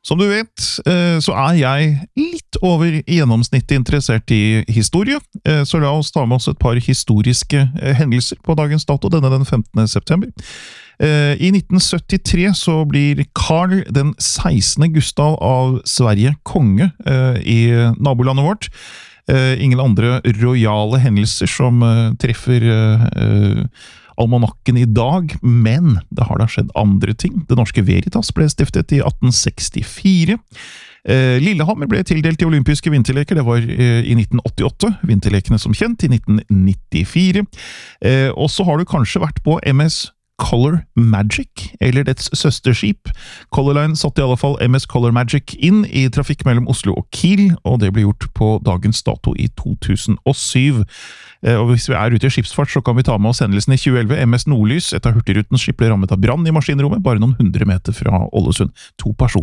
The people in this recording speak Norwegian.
Som du vet, så jeg litt over gjennomsnittet interessert i historie, så la oss ta med oss et par historiske hendelser på dagens dato, denne den 15. september. I 1973 så blir Karl den 16. Gustav av Sverige konge i nabolandet vårt. Ingen andre rojale hendelser som treffer almanakken i dag, men det har da skjedd andre ting. Det norske Veritas ble stiftet i 1864. Lillehammer ble tildelt de olympiske vinterleker, det var i 1988, vinterlekene som kjent, i 1994. Og så har du kanskje vært på MS Color Magic, eller dets søsterskip. Color Line satte i alle fall MS Color Magic inn i trafikk mellom Oslo og Kiel, og det ble gjort på dagens dato i 2007. Og hvis vi ute i skipsfart, så kan vi ta med oss hendelsen i 2011. MS Nordlys, et av Hurtigrutens skip, ble rammet av brann i maskinrommet, bare noen 100 meter fra Ålesund. 2 personer